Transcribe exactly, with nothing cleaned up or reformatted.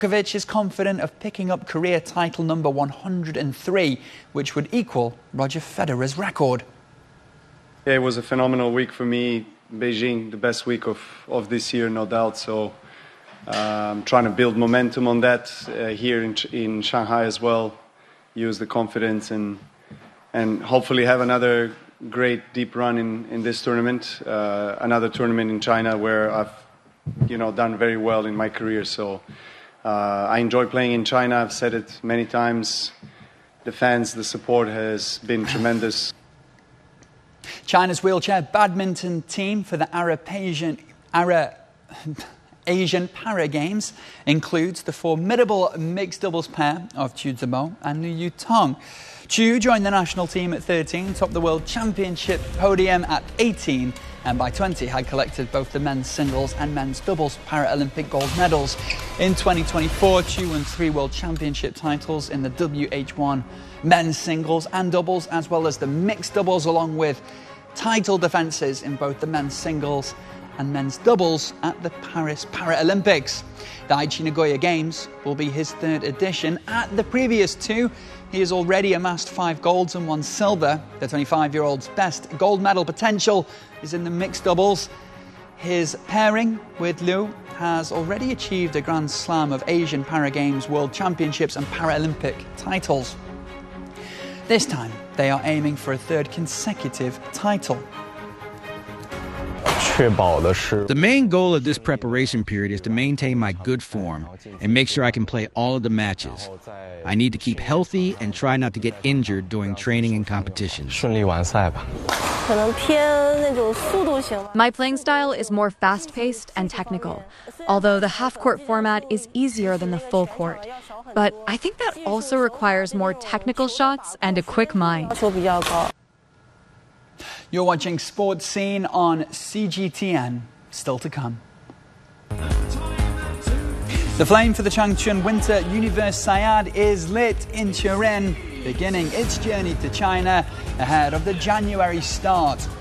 Djokovic is confident of picking up career title number one hundred and three, which would equal Roger Federer's record. Yeah, it was a phenomenal week for me. Beijing, the best week of, of this year, no doubt. So I'm um, trying to build momentum on that uh, here in, in Shanghai as well. Use the confidence and and hopefully have another great deep run in, in this tournament. Uh, another tournament in China where I've you know done very well in my career. So uh, I enjoy playing in China. I've said it many times. The fans, the support has been tremendous. China's wheelchair badminton team for the Arab Asian, Arab, Asian Para Games includes the formidable mixed doubles pair of Chu Zhebo and Liu Yutong. Chu joined the national team at thirteen, topped the World Championship podium at eighteen, and by twenty had collected both the men's singles and men's doubles Paralympic gold medals. In twenty twenty-four, Chu won three World Championship titles in the W H one men's singles and doubles, as well as the mixed doubles, along with title defences in both the men's singles and men's doubles at the Paris Paralympics. The Aichi Nagoya Games will be his third edition. At the previous two, he has already amassed five golds and one silver. The twenty-five-year-old's best gold medal potential is in the mixed doubles. His pairing with Liu has already achieved a Grand Slam of Asian Para Games, World Championships and Paralympic titles. This time, they are aiming for a third consecutive title. The main goal of this preparation period is to maintain my good form and make sure I can play all of the matches. I need to keep healthy and try not to get injured during training and competitions. My playing style is more fast-paced and technical, although the half-court format is easier than the full court. But I think that also requires more technical shots and a quick mind. You're watching Sports Scene on C G T N. Still to come. The flame for the Changchun Winter Universiade is lit in Turin, beginning its journey to China ahead of the January start.